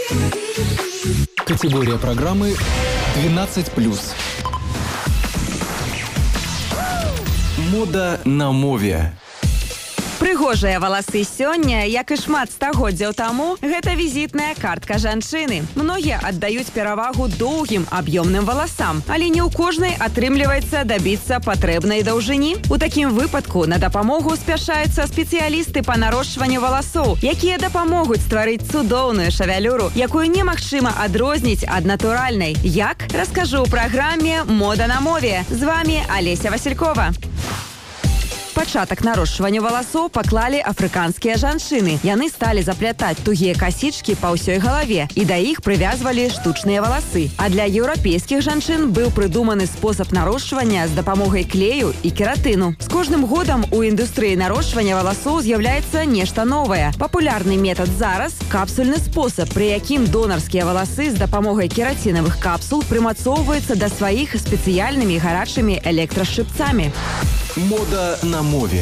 Категория программы 12+. Мода на мове. Прыгожыя валасы сёння, як і шмат стагоддзяў таму, гэта візітная картка жанчыны. Многія аддаюць перавагу доўгім, аб'ёмным валасам, але не ў кожнай атрымліваецца дабіцца патрэбнай даўжыні. У такім выпадку на дапамогу спяшаюцца спецыялісты па нарошчванню валасоў, якія дапамогуць стварыць цудоўную шавялюру, якую немагчыма адрозніць ад натуральнай. Як? Раскажу ў праграме «Мода на мове». З вами Олеся Василькова. Пачатак нарошчванню валасоў паклалі афрыканскія жанчыны. Яны сталі заплятаць тугія касічкі па ўсёй галаве, і да іх прывязвалі штучныя валасы. А для еўрапейскіх жанчын быў прыдуманы спосаб нарошчвання з дапамогай клею і кератыну. З кожным годам у індустрыі нарошчвання валасоў з'яўляецца нешта новае. Папулярны метад зараз – капсульны спосаб, пры якім донарскія валасы з дапамогай керацінавых капсул прымацоўваюцца да сваіх спецыяльнымі гарачымі электрашчыпцамі. Мода на мове.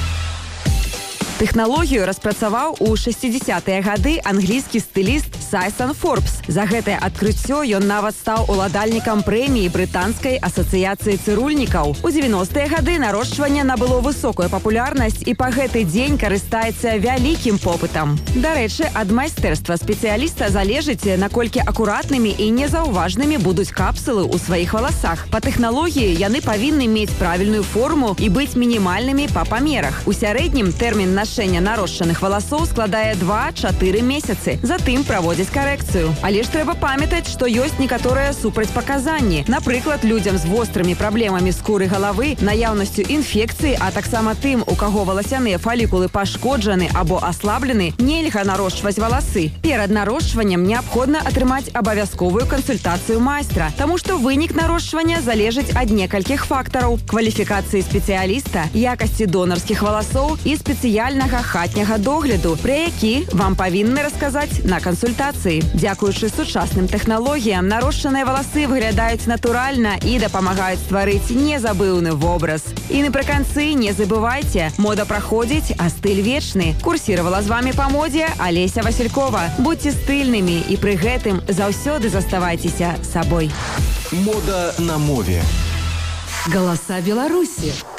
Тэхналогію распрацаваў у 60-е гады англійскі стыліст Сайсон Форбс. За гэтае адкрыццё ён нават стаў уладальнікам прэміі брытанскай асацыяцыі цырульнікаў. У 90-е гады нарошчванне набыло высокую папулярнасць і па гэты дзень карыстаецца вялікім попытам. Дарэчы, ад майстэрства спецыяліста залежыць, наколькі акуратнымі і незаўважнымі будуць капсулы ў сваіх валасах. Па тэхналогіі яны павінны мець правільную форму і быць мінімальнымі па памерах. У сярэднім тэрмін нашэння нарошчаных валасоў складае 2-4 месяцы. Затым праводзяць карэкцыю. Але ж трэба памятаць, што ёсць некаторыя супрацьпаказанні. Напрыклад, людзям з вострымі праблемамі скуры галавы, наяўнасцю інфекцыі, а таксама тым, у каго валасяныя фалікулы пашкоджаны або аслаблены, нельга нарошчваць валасы. Перад нарошчваннем неабходна атрымаць абавязковую кансультацыю майстра, таму што вынік нарошчвання залежыць ад некалькіх фактараў: кваліфікацыі спецыяліста, якасці донарскіх валасоў і спецыяльнага хатняга догляду, пра які вам павінны расказаць на кансультацыі. Дзякуючы сучасным тэхналогіям нарошчаныя валасы выглядаюць натуральна і дапамагаюць стварыць незабыўны вобраз. І напрыканцы не забывайце, мода праходзіць, а стыль вечны. Курсіравала з вами па модзе Олеся Василькова. Будьце стыльнымі і пры гэтым заўсёды заставайцеся сабой. Мода на мове. Голоса Беларуси.